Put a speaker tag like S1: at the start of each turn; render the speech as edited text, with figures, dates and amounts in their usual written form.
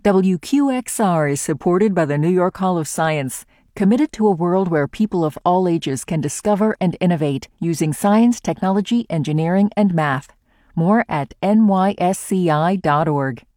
S1: WQXR is supported by the New York Hall of Science, committed to a world where people of all ages can discover and innovate using science, technology, engineering, and math. More at nysci.org.